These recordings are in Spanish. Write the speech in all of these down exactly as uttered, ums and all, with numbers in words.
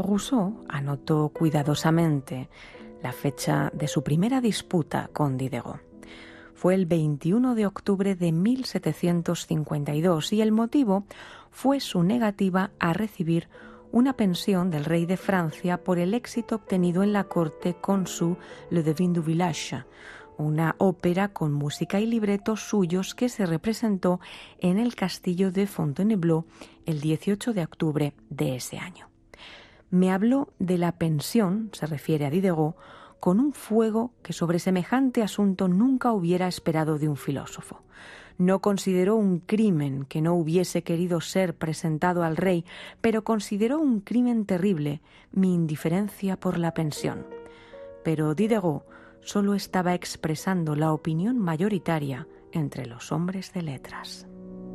Rousseau anotó cuidadosamente la fecha de su primera disputa con Diderot. Fue el veintiuno de octubre de mil setecientos cincuenta y dos y el motivo fue su negativa a recibir una pensión del rey de Francia por el éxito obtenido en la corte con su Le Devin du Village, una ópera con música y libretos suyos que se representó en el castillo de Fontainebleau el dieciocho de octubre de ese año. Me habló de la pensión, se refiere a Diderot, con un fuego que sobre semejante asunto nunca hubiera esperado de un filósofo. No consideró un crimen que no hubiese querido ser presentado al rey, pero consideró un crimen terrible mi indiferencia por la pensión. Pero Diderot solo estaba expresando la opinión mayoritaria entre los hombres de letras.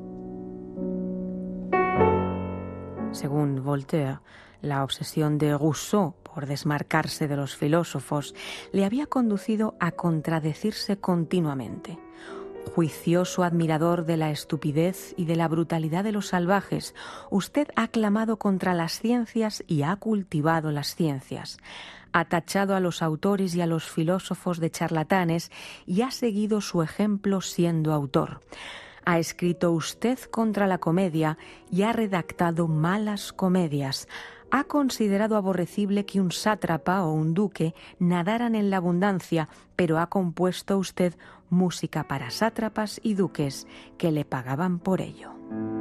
Según Voltaire, la obsesión de Rousseau por desmarcarse de los filósofos le había conducido a contradecirse continuamente. Juicioso admirador de la estupidez y de la brutalidad de los salvajes, usted ha clamado contra las ciencias y ha cultivado las ciencias. Ha tachado a los autores y a los filósofos de charlatanes y ha seguido su ejemplo siendo autor. Ha escrito usted contra la comedia y ha redactado malas comedias. Ha considerado aborrecible que un sátrapa o un duque nadaran en la abundancia, pero ha compuesto usted música para sátrapas y duques que le pagaban por ello.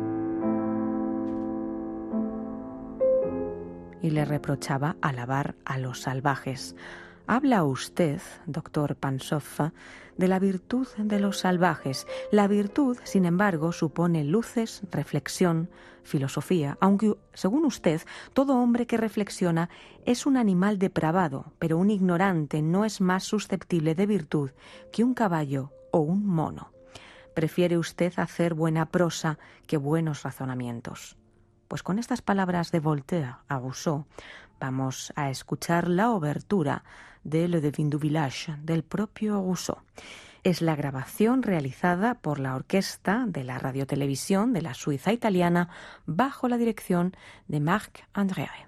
Y le reprochaba alabar a los salvajes. Habla usted, doctor Pansoff, de la virtud de los salvajes. La virtud, sin embargo, supone luces, reflexión, filosofía, aunque, según usted, todo hombre que reflexiona es un animal depravado, pero un ignorante no es más susceptible de virtud que un caballo o un mono. Prefiere usted hacer buena prosa que buenos razonamientos. Pues con estas palabras de Voltaire a Rousseau vamos a escuchar la obertura de Le Devin du Village del propio Rousseau. Es la grabación realizada por la orquesta de la radiotelevisión de la Suiza italiana bajo la dirección de Marc Andreae.